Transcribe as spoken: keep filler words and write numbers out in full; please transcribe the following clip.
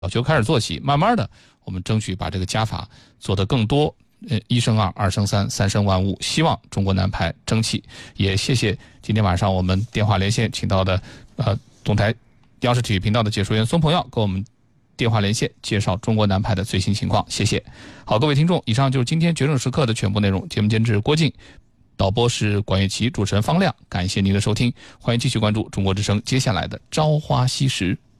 就开始做起，慢慢的我们争取把这个加法做得更多。呃，一胜二，二胜三，三胜万物，希望中国男排争气。也谢谢今天晚上我们电话连线请到的呃总台央视体育频道的解说员孙鹏耀，跟我们电话连线介绍中国男排的最新情况。谢谢。好，各位听众，以上就是今天决胜时刻的全部内容。节目监制郭靖，导播是管乐琪，主持人方亮。感谢您的收听，欢迎继续关注中国之声接下来的朝花夕拾。